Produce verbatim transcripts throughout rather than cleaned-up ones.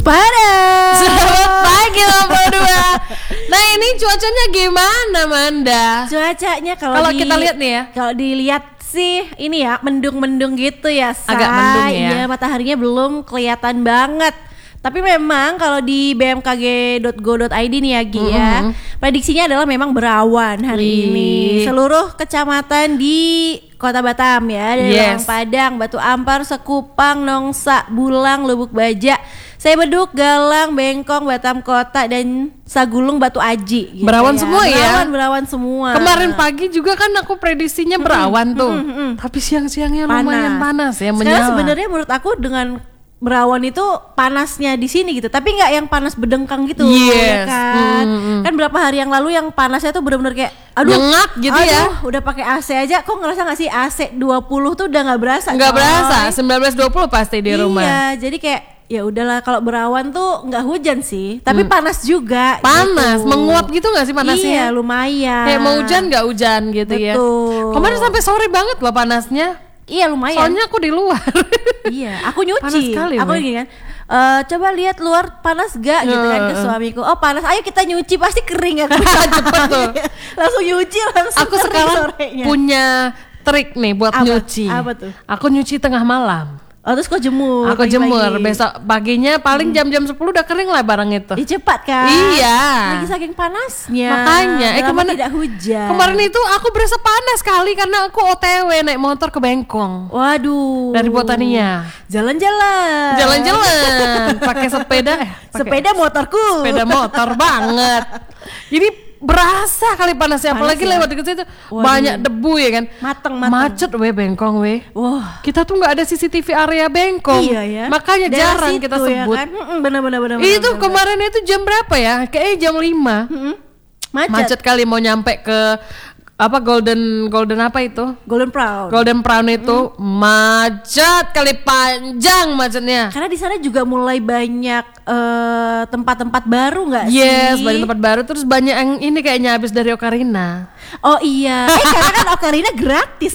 Puspada. Selamat pagi lo berdua. Nah ini cuacanya gimana Manda? Cuacanya kalau Kalau di, kita lihat nih ya, kalau dilihat sih ini ya mendung-mendung gitu ya, Say. Agak mendung ya. Iya, mataharinya belum kelihatan banget. Tapi memang kalau di b m k g dot go dot i d nih ya Gi mm-hmm. ya, prediksinya adalah memang berawan hari Wih. ini. Seluruh kecamatan di Kota Batam ya, dari yes. Padang, Batu Ampar, Sekupang, Nongsa, Bulang, Lubuk Baja, Sebeduk, Galang, Bengkong, Batam Kota, dan Sagulung, Batu Aji gitu. Berawan ya. semua ya? Berawan, berawan semua. Kemarin pagi juga kan aku prediksinya berawan mm-hmm, tuh mm-hmm. Tapi siang-siangnya panas. Lumayan panas ya, menyala. Sekarang sebenarnya menurut aku dengan berawan itu panasnya di sini gitu, tapi nggak yang panas bedengkang gitu, yes. ya kan? Mm-hmm. Kan berapa hari yang lalu yang panasnya tuh benar-benar kayak, aduh, nyengak gitu aduh, ya. Udah pakai A C aja, kok ngerasa nggak sih A C dua puluh tuh udah nggak berasa? Nggak berasa, sembilan belas dua puluh pasti di iya, rumah. Iya, jadi kayak ya udahlah kalau berawan tuh nggak hujan sih, tapi hmm. panas juga. Panas, gitu. menguap gitu nggak sih panasnya? Iya, lumayan. Kayak mau hujan nggak hujan gitu. Betul. Ya. Kemarin sampai sore banget loh panasnya. Iya lumayan. Soalnya aku di luar. Iya, aku nyuci. Panas sekali, aku gini kan. Uh, coba lihat luar panas gak gitu kan ke suamiku. Oh panas, ayo kita nyuci pasti kering aku. Cepet tuh. Langsung nyuci langsung. Aku sekarang sorenya. Punya trik nih buat apa? nyuci. Apa tuh? Aku nyuci tengah malam. Oh terus kok jemur? Aku pagi-pagi. jemur, besok paginya paling hmm. jam-jam sepuluh udah kering lah barang itu. Ih, cepat kan? Iya. Lagi saking panasnya. Makanya, eh kemarin tidak hujan. Kemarin itu aku berasa panas sekali karena aku O T W naik motor ke Bengkong. Waduh. Dari Botania. Jalan-jalan. Jalan-jalan. Pakai sepeda. Eh, pake sepeda motorku. Sepeda motor banget. Jadi berasa kali panasnya, Panas apalagi ya? lewat dekat situ banyak debu ya kan. Mateng, mateng. Macet we Bengkong we. Wah. Kita tuh nggak ada C C T V area Bengkong. Iya ya. Makanya Daerah jarang situ, kita sebut. Ya kan? Benar-benar benar. Itu bener, kemarin bener. Itu jam berapa ya? Kayaknya jam lima. Mm-hmm. Macet. Macet kali mau nyampe ke apa golden golden apa itu? Golden Brown. Golden Brown itu mm. macet kali, panjang macetnya. Karena di sana juga mulai banyak uh, tempat-tempat baru nggak sih? Yes, banyak tempat baru, terus banyak yang ini kayaknya habis dari Ocarina. Oh iya, eh karena kan Ocarina gratis kan?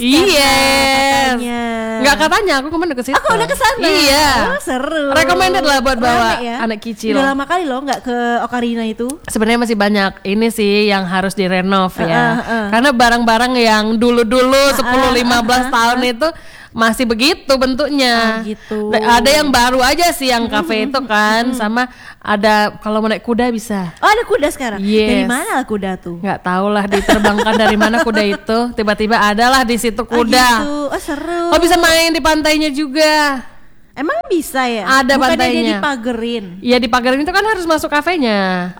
Yes. Katanya. Nggak katanya, aku kemarin udah ke situ. Aku udah kesana. Iya. Oh, seru. Recommended lah buat bawa ya? anak kicil. Udah lama kali loh nggak ke Ocarina itu. Sebenarnya masih banyak ini sih yang harus direnov ya. Uh, uh, uh. Karena barang-barang yang dulu-dulu sepuluh lima belas tahun itu masih begitu bentuknya. Ah, gitu. Ada yang baru aja sih yang kafe itu kan, sama ada kalau mau naik kuda bisa. Oh, ada kuda sekarang. Yes. Dari mana kuda tuh? Nggak tahu lah diterbangkan dari mana kuda itu. Tiba-tiba adalah di situ kuda. Oh, gitu. Oh, seru. Oh, bisa main di pantainya juga. Emang bisa ya? Ada bukannya pantainya. Dia dipagerin. Iya dipagerin itu kan harus masuk kafenya.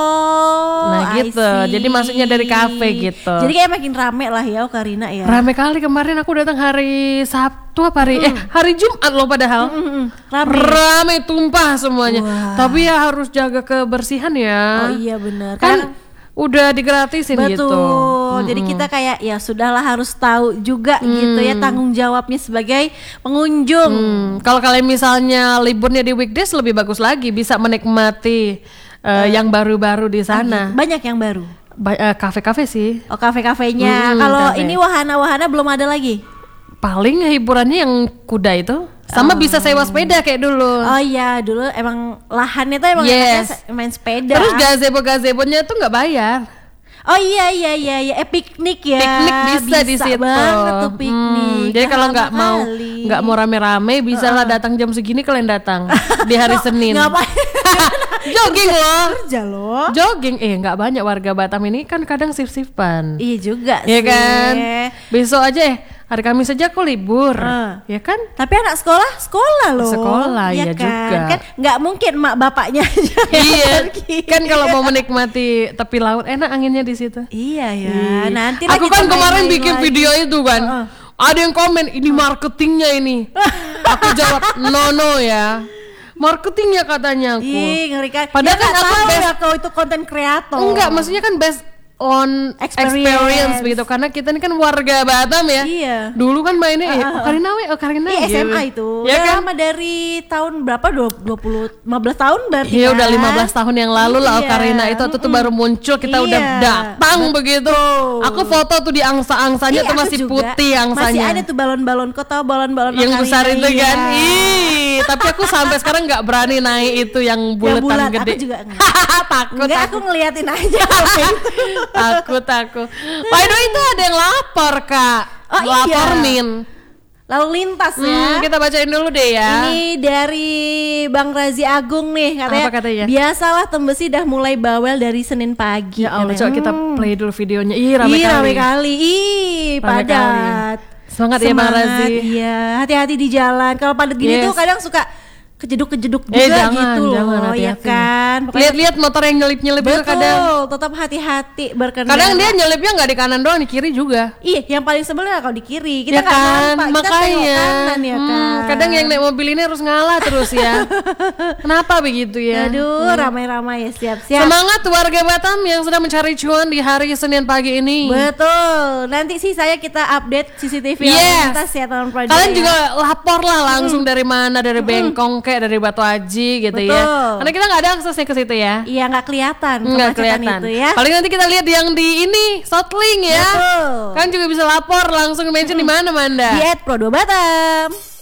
Oh, nah gitu. Jadi masuknya dari kafe gitu. Jadi kayak makin rame lah ya Ocarina ya. Rame kali kemarin aku datang hari Sabtu apa hari mm. eh hari Jumat loh padahal. Mm, mm, mm. Rame. Rame tumpah semuanya. Wah. Tapi ya harus jaga kebersihan ya. Oh iya benar. Kan udah digratisin. Betul. Gitu. Mm-hmm. Jadi kita kayak ya sudahlah harus tahu juga mm. gitu ya tanggung jawabnya sebagai pengunjung. Mm. Kalau kalian misalnya liburnya di weekdays lebih bagus lagi, bisa menikmati uh, uh, yang baru-baru di sana. Uh, banyak yang baru. Ba- uh, kafe-kafe sih. Oh kafe-kafenya. Mm, Kalau ini wahana-wahana belum ada lagi. Paling hiburannya yang kuda itu. Sama oh. bisa sewa sepeda kayak dulu. Oh iya, dulu emang lahannya tuh emang yes. main sepeda. Terus gazebo-gazebonya tuh nggak bayar. Oh iya iya iya iya, eh, piknik ya. Piknik bisa, bisa di situ. Banget tuh piknik. Hmm, jadi kalau nggak mau nggak mau rame-rame, bisa lah uh-uh. datang jam segini kalian datang di hari Senin. Ngapain? Jogging loh. Kerja loh. Jogging, eh nggak banyak warga Batam ini kan kadang shift-shiftan. Iya juga ya sih. Kan. Besok aja eh. Hari Kamis saja aku libur, uh. ya kan? Tapi anak sekolah, sekolah loh. Sekolah, ya, ya kan? juga. Kan nggak mungkin mak bapaknya aja. Iya, kan kalau mau menikmati tepi laut, enak anginnya di situ. Iya ya. Iya. Nanti aku kan kemarin bikin lagi. video itu kan, uh. ada yang komen ini marketingnya ini. Aku jawab no no ya. Marketingnya katanya aku. Ih, ngerikan. Padahal ya, kan aku tahu best, ya kau itu konten kreator. Enggak, maksudnya kan best on experience. experience begitu, karena kita ini kan warga Batam ya. Iya. Dulu kan mainnya uh, uh, uh. Ocarina we, Ocarina. Iya, S M A itu. Ya udah kan? lama dari tahun berapa? dua puluh lima belas tahun berarti. Iya, kan? udah lima belas tahun yang lalu lah iya. Ocarina itu tuh, tuh baru muncul, kita iya. udah datang betul. Begitu. Aku foto tuh di angsa-angsanya iya, tuh masih juga. Putih angsanya. Masih ada tuh balon-balon, kau tahu balon-balon yang Ocarina besar itu iya. kan. Ih, tapi aku sampai sekarang nggak berani naik itu yang Yang buletan bulat, gede. aku juga enggak. takut, Enggak, takut. aku ngeliatin aja. takut takut. By the way itu ada yang lapor kak. Oh, lapor iya. Min. Lalu lintas Hmm, ya. kita bacain dulu deh ya. Ini dari Bang Razi Agung nih katanya. Apa katanya? Biasalah Tembesi dah mulai bawel dari Senin pagi. Ya Allah, katanya. coba kita Hmm. play dulu videonya. Ih, rame Ih, kali. rame kali. Ih, Rame padat. Semangat ya Bang Razi. Iya, hati-hati di jalan. Kalau padat gini Yes. tuh kadang suka kejeduk-kejeduk juga Eh jangan, gitu jangan loh, ya hati-hati. kan? Pokoknya Lihat-lihat motor yang nyelip-nyelip juga kadang. betul, tetap hati-hati berkendara. Kadang dia nyelipnya nggak di kanan doang, di kiri juga. Iya, yang paling sebelnya kalau di kiri. Kita Ya nggak kan, nampak, kita makanya. tengok kanan ya Hmm, kan. kadang yang naik mobil ini harus ngalah terus ya. Kenapa begitu ya? Aduh, ramai-ramai ya, siap-siap. Semangat warga Batam yang sedang mencari cuan di hari Senin pagi ini. Betul. Nanti sih saya kita update C C T V Yes. lalu lintas ya tahun Praja. Kalian ya. juga lapor lah langsung dari mana, dari Bengkong kayak dari Batu Haji gitu Betul. ya. Karena kita nggak ada aksesnya ke situ ya. Iya, nggak kelihatan Nggak kemacetan kelihatan. itu ya. Paling nanti kita lihat yang di ini Southling ya. Betul. Kan juga bisa lapor langsung mention di mana Manda. Di at Pro dua Batam.